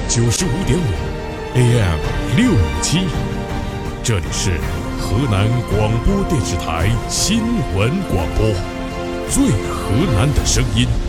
95.5，AM657，这里是河南广播电视台新闻广播，最河南的声音。